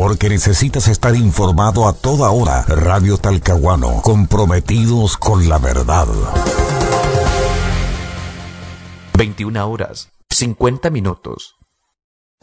porque necesitas estar informado a toda hora. Radio Talcahuano, comprometidos con la verdad. 21 horas, 50 minutos.